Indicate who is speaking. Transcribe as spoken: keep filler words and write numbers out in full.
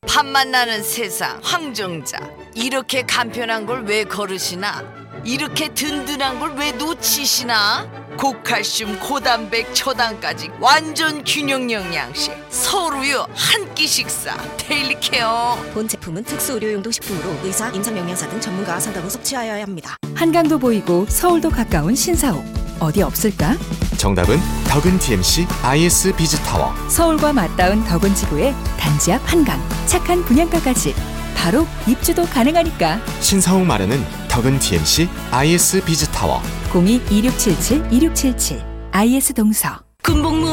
Speaker 1: 밥만 나는 세상 황정자. 이렇게 간편한 걸 왜 거르시나? 이렇게 든든한 걸 왜 놓치시나? 고칼슘, 고단백, 초당까지 완전 균형 영양식 서울우유 한 끼 식사 데일리 케어.
Speaker 2: 본 제품은 특수 의료용도 식품으로 의사, 임상영양사 등 전문가와 상담 후 섭취하여야 합니다.
Speaker 3: 한강도 보이고 서울도 가까운 신사옥 어디 없을까?
Speaker 4: 정답은 덕은 디엠씨 아이에스 비즈타워.
Speaker 3: 서울과 맞닿은 덕은 지구의 단지 앞 한강, 착한 분양가까지 바로 입주도 가능하니까.
Speaker 4: 신사옥 마련은 덕은 디엠씨 아이에스 비즈타워.
Speaker 3: 공이 이육칠칠 이육칠칠 아이에스 동서.
Speaker 1: 금복무